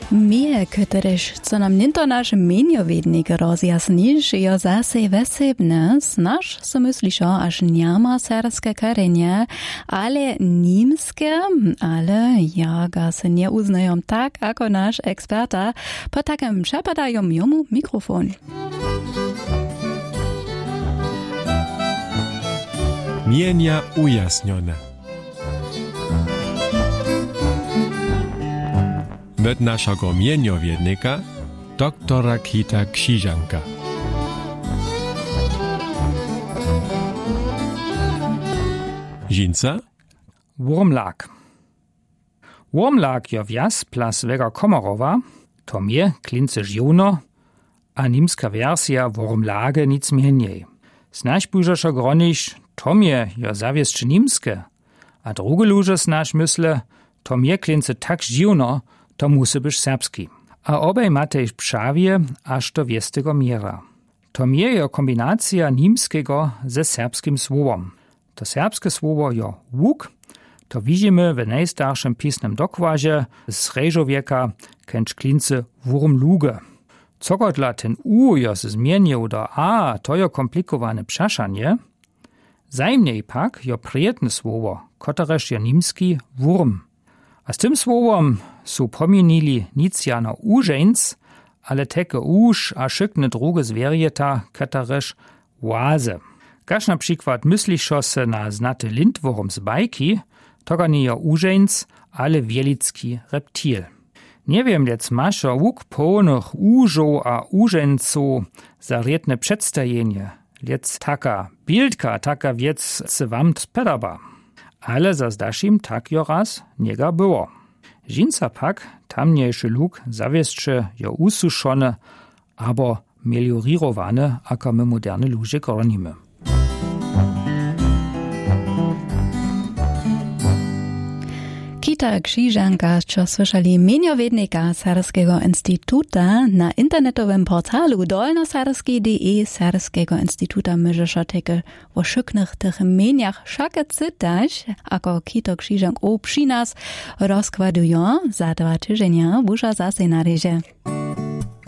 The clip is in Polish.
Mnie, któreż co nam ninto nasz meniowiednik rozjasnisz, jo zase wesebne, znasz, so myślisz, aż nie ma serbskie korenie, ale niemskie, ale ja ga se nie uznają tak, jako nasz eksperta, po takim przepadają jemu mikrofon. Mienia ujasnione. Od naszego mieniowiednika, doktora Kita Krzyżanka. Żinca? Wurmlag. Wurmlag jo wjas plas Vega Komorowa, to mnie klince żiono, a nimska wersja wurmlage nic mieniej. Snaž bužašo groniš, to mnie jo zawieszcze nimskie, a drugie luże snaž mysle, to mnie klince tak żiono, to musi być serbski. A obaj matej pšavie aż do wiestego miera. To mnie jo kombinacja nimskiego ze serbskim słowom. To serbskie słowo jo łuk, to widzimy w najstarszym pisnym dokładzie z sreżowieka kęcz klince wurmluge. Cogodla ten U jo se zmienił do A, to jo komplikowane przeszanie. Zajmniej pak jo prijetne słowo, kotereż jo nimski wurm. A z tym słowom su pomienili nic jano użeńc, ale teke uż a szykne druge zwierjeta, kotereż łaze. Każ na przykład myślisz se na znaty lindwurm z bajki, to nie jo użeńc, ale wielicki reptil. Nie wiem, lec maszo łuk pełnych użów a użeńców za rietne przedstawienie, lec taka bildka, taka wiec se wam spodaba. Ale za zdaszim tak jo raz niega było. Żinca pak tamniejszy luk zawieszcze jo ususzone, abo meliorirowane, aka my moderne ludzie gronimy. Kita Krzyżanka, co słyszeli meniowiednika Serbskiego Instytuta na internetowym portalu dolnoserbski.de Serbskiego Instytuta możesz takie o szyknych tych meniach wszakie czytać, ako Kita Krzyżank przy nas rozkładują za 2 tygodnie, busza zase na ryzie.